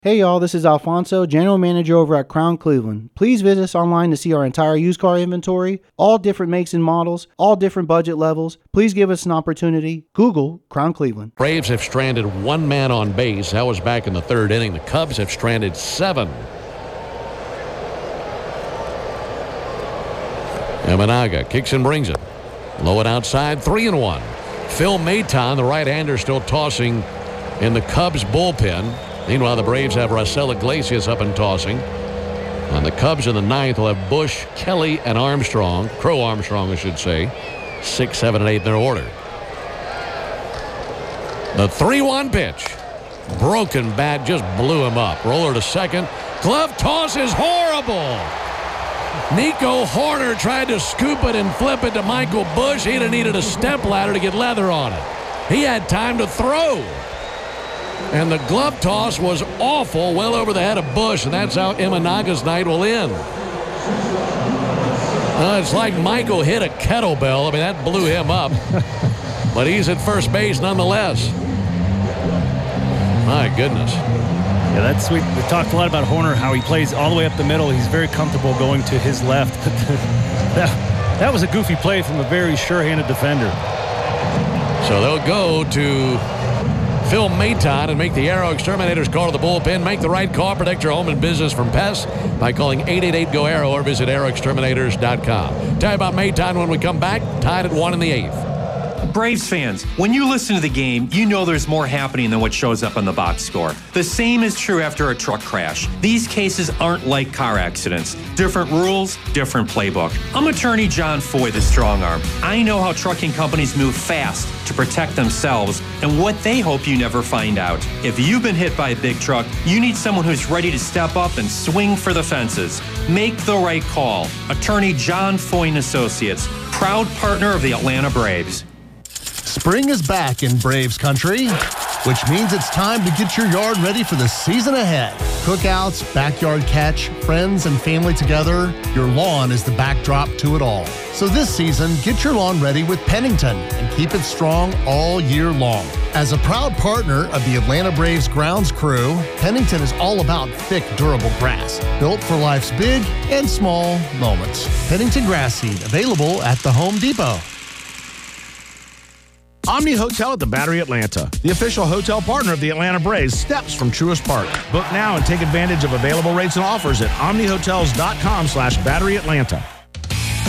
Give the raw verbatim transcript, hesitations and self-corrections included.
Hey y'all, this is Alfonso, General Manager over at Crown Cleveland. Please visit us online to see our entire used car inventory, all different makes and models, all different budget levels. Please give us an opportunity. Google Crown Cleveland. Braves have stranded one man on base. That was back in the third inning. The Cubs have stranded seven. Imanaga kicks and brings it. Low and outside, three and one. Phil Maton, the right-hander, still tossing in the Cubs bullpen. Meanwhile, the Braves have Raisel Iglesias up and tossing. And the Cubs in the ninth will have Bush, Kelly, and Armstrong. Crow Armstrong, I should say. Six, seven, and eight in their order. The three one pitch. Broken bat just blew him up. Roller to second. Glove toss is horrible. Nico Hoerner tried to scoop it and flip it to Michael Bush. He'd have needed a step ladder to get leather on it. He had time to throw. And the glove toss was awful, well over the head of Bush, and that's how Imanaga's night will end. Uh, it's like Michael hit a kettlebell. I mean, that blew him up. But he's at first base nonetheless. My goodness. Yeah, that's we, we talked a lot about Hoerner, how he plays all the way up the middle. He's very comfortable going to his left. that, that was a goofy play from a very sure-handed defender. So they'll go to Phil Maton and make the Aero Exterminators call to the bullpen. Make the right call. Protect your home and business from pests by calling eight eight eight, G O, A R O or visit aero exterminators dot com. Tell you about Maton when we come back. Tied at one in the eighth. Braves fans, when you listen to the game, you know there's more happening than what shows up on the box score. The same is true after a truck crash. These cases aren't like car accidents. Different rules, different playbook. I'm attorney John Foy, the strong arm. I know how trucking companies move fast to protect themselves and what they hope you never find out. If you've been hit by a big truck, you need someone who's ready to step up and swing for the fences. Make the right call. Attorney John Foy and Associates, proud partner of the Atlanta Braves. Spring is back in Braves country, which means it's time to get your yard ready for the season ahead. Cookouts, backyard catch, friends and family together, your lawn is the backdrop to it all. So this season, get your lawn ready with Pennington and keep it strong all year long. As a proud partner of the Atlanta Braves grounds crew, Pennington is all about thick, durable grass, built for life's big and small moments. Pennington grass seed, available at the Home Depot. Omni Hotel at the Battery Atlanta, the official hotel partner of the Atlanta Braves, steps from Truist Park. Book now and take advantage of available rates and offers at omni hotels dot com slash battery atlanta.